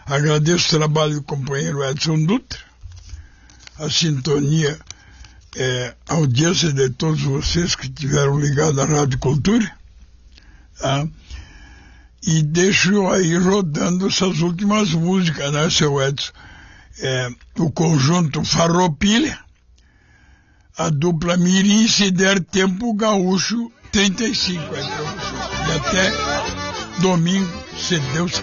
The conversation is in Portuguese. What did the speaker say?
Agradeço o trabalho do companheiro Edson Dutra, a sintonia, a audiência de todos vocês que estiveram ligados à Rádio Cultura, tá? E deixo aí rodando essas últimas músicas, né, seu Edson? O conjunto Farroupilha, a dupla Mirim, Se Der Tempo, Gaúcho 35. E até domingo, se Deus quiser.